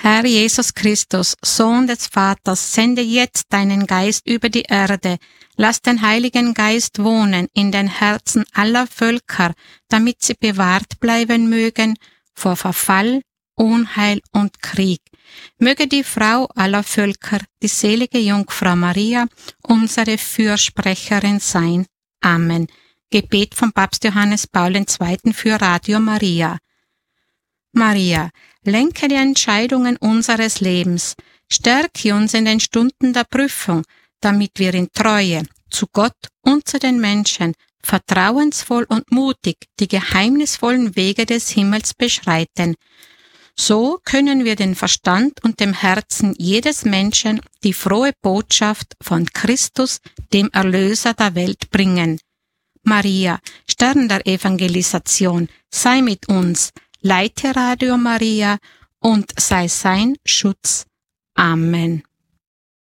Herr Jesus Christus, Sohn des Vaters, sende jetzt deinen Geist über die Erde. Lass den Heiligen Geist wohnen in den Herzen aller Völker, damit sie bewahrt bleiben mögen vor Verfall, Unheil und Krieg. Möge die Frau aller Völker, die selige Jungfrau Maria, unsere Fürsprecherin sein. Amen. Gebet von Papst Johannes Paul II. Für Radio Maria. Maria, lenke die Entscheidungen unseres Lebens, stärke uns in den Stunden der Prüfung, damit wir in Treue zu Gott und zu den Menschen vertrauensvoll und mutig die geheimnisvollen Wege des Himmels beschreiten. So können wir den Verstand und dem Herzen jedes Menschen die frohe Botschaft von Christus, dem Erlöser der Welt, bringen. Maria, Stern der Evangelisation, sei mit uns, leite Radio Maria und sei sein Schutz. Amen.